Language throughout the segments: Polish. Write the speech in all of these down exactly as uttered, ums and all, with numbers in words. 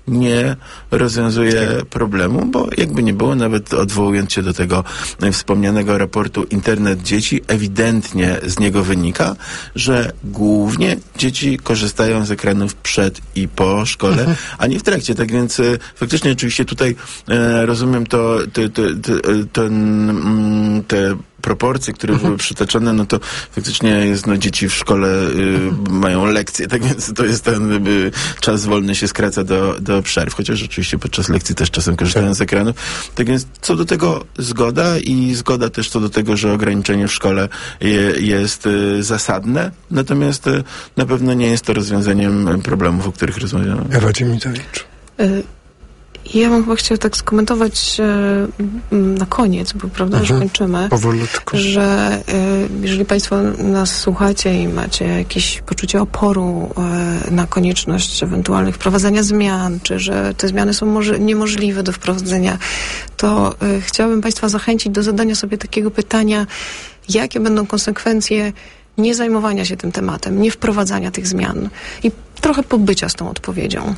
nie rozwiązuje problemu, bo jakby nie było, nawet odwołując się do tego wspomnianego raportu Internet Dzieci, ewidentnie z niego wynika, że głównie dzieci korzystają z ekranów przed i po szkole, mhm. a nie w trakcie. Tak więc e, faktycznie oczywiście tutaj e, rozumiem to, to, to, to, ten, mm, te proporcje, które mhm. były przytoczone, no to faktycznie jest, no dzieci w szkole y, mhm. mają lekcje, tak więc to jest ten y, czas wolny się skraca do, do przerw, chociaż oczywiście podczas lekcji też czasem korzystają tak. z ekranów. Tak więc co do tego zgoda i zgoda też co do tego, że ograniczenie w szkole je, jest y, zasadne, natomiast y, na pewno nie jest to rozwiązaniem problemów, o których rozmawiamy. Ewa Dziemidowicz. Y- Ja bym chyba chciała tak skomentować e, na koniec, bo prawda, mhm. że kończymy, powolutku. że e, jeżeli Państwo nas słuchacie i macie jakieś poczucie oporu e, na konieczność ewentualnych wprowadzania zmian, czy że te zmiany są może, niemożliwe do wprowadzenia, to e, chciałabym Państwa zachęcić do zadania sobie takiego pytania, jakie będą konsekwencje nie zajmowania się tym tematem, nie wprowadzania tych zmian i trochę pobycia z tą odpowiedzią.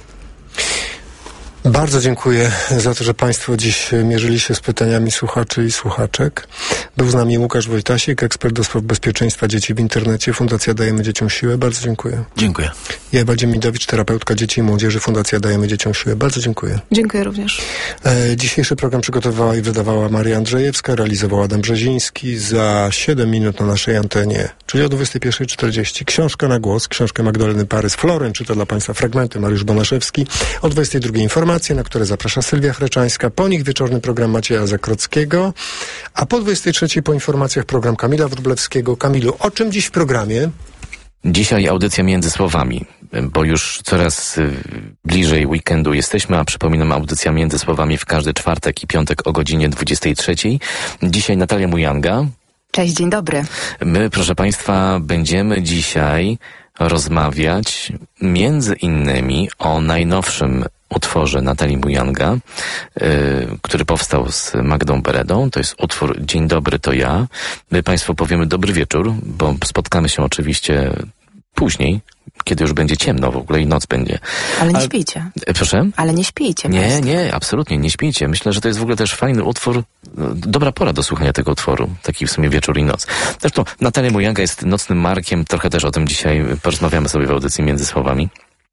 Bardzo dziękuję za to, że Państwo dziś mierzyli się z pytaniami słuchaczy i słuchaczek. Był z nami Łukasz Wojtasik, ekspert do spraw bezpieczeństwa dzieci w internecie, Fundacja Dajemy Dzieciom Siłę. Bardzo dziękuję. Dziękuję. I Ewa Dziemidowicz, terapeutka dzieci i młodzieży, Fundacja Dajemy Dzieciom Siłę. Bardzo dziękuję. Dziękuję również. E, dzisiejszy program przygotowała i wydawała Maria Andrzejewska, realizował Adam Brzeziński. Za siedem minut na naszej antenie, czyli o dwudziestej pierwszej czterdzieści. Książka na głos, książkę Magdaleny Parys Floren, czyta dla Państwa fragmenty Mariusz Banaszewski. O dwudziestej drugiej informacje, na które zaprasza Sylwia Chreczańska. Po nich wieczorny program Macieja Zakrockiego, a po dwudziestej trzeciej po informacjach program Kamila Wróblewskiego. Kamilu, o czym dziś w programie? Dzisiaj audycja Między Słowami, bo już coraz y, bliżej weekendu jesteśmy, a przypominam, audycja Między Słowami w każdy czwartek i piątek o godzinie dwudziestej trzeciej. Dzisiaj Natalia Mujanga. Cześć, dzień dobry. My, proszę Państwa, będziemy dzisiaj rozmawiać między innymi o najnowszym utworze Natalii Mujanga, yy, który powstał z Magdą Beredą. To jest utwór Dzień dobry, to ja. My Państwu powiemy dobry wieczór, bo spotkamy się oczywiście później, kiedy już będzie ciemno w ogóle i noc będzie. Ale nie Ale, śpijcie. Proszę? Ale nie śpijcie. Nie, państwo. nie, absolutnie nie śpijcie. Myślę, że to jest w ogóle też fajny utwór, dobra pora do słuchania tego utworu, taki w sumie wieczór i noc. Zresztą Natalia Mujanga jest nocnym markiem, trochę też o tym dzisiaj porozmawiamy sobie w audycji Między Słowami.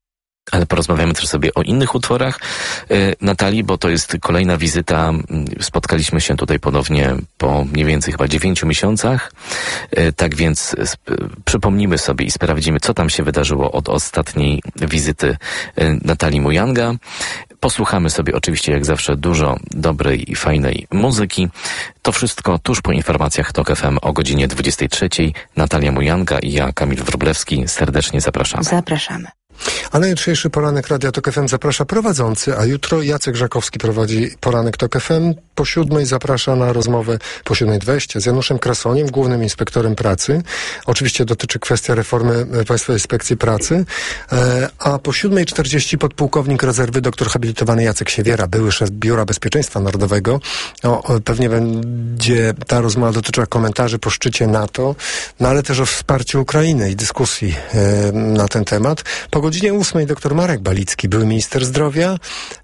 Ale porozmawiamy też sobie o innych utworach y, Natalii, bo to jest kolejna wizyta. Spotkaliśmy się tutaj ponownie po mniej więcej chyba dziewięciu miesiącach. Y, tak więc sp- przypomnimy sobie i sprawdzimy, co tam się wydarzyło od ostatniej wizyty y, Natalii Mujanga. Posłuchamy sobie oczywiście jak zawsze dużo dobrej i fajnej muzyki. To wszystko tuż po informacjach Tok F M o godzinie dwudziestej trzeciej. Natalia Mujanga i ja, Kamil Wróblewski, serdecznie zapraszamy. Zapraszamy. A na jutrzejszy poranek Radia Tok F M zaprasza prowadzący, a jutro Jacek Żakowski prowadzi poranek Tok F M. Po siódmej zaprasza na rozmowę po siódmej dwadzieścia z Januszem Krasoniem, głównym inspektorem pracy. Oczywiście dotyczy kwestia reformy Państwowej Inspekcji Pracy. E, a po siódmej czterdzieści podpułkownik rezerwy, doktor habilitowany Jacek Siewiera, były szef Biura Bezpieczeństwa Narodowego. O, pewnie będzie ta rozmowa dotyczyła komentarzy po szczycie NATO, no ale też o wsparciu Ukrainy i dyskusji e, na ten temat. Po godzinie ósmej dr Marek Balicki, były minister zdrowia,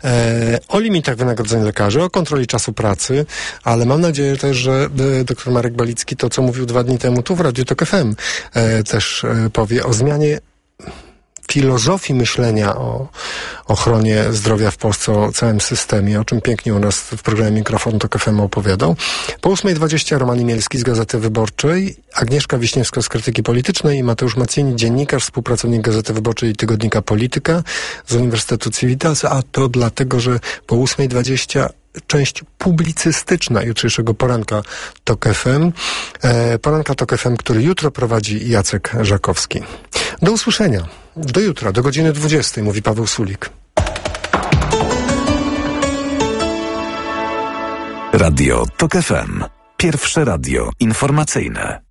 e, o limitach wynagrodzeń lekarzy, o kontroli czasu pracy, ale mam nadzieję też, że e, dr Marek Balicki to, co mówił dwa dni temu tu w Radiu Tok F M, e, też e, powie o zmianie filozofii myślenia o ochronie zdrowia w Polsce, o całym systemie, o czym pięknie u nas w programie Mikrofon Tok F M opowiadał. Po ósmej dwadzieścia Roman Imielski z Gazety Wyborczej, Agnieszka Wiśniewska z Krytyki Politycznej i Mateusz Macieni, dziennikarz, współpracownik Gazety Wyborczej i tygodnika Polityka z Uniwersytetu Civitas, a to dlatego, że po ósmej dwadzieścia część publicystyczna jutrzejszego poranka Tok F M. E, poranka Tok F M, który jutro prowadzi Jacek Żakowski. Do usłyszenia. Do jutra, do godziny dwudziestej, mówi Paweł Sulik. Radio Tok F M. Pierwsze radio informacyjne.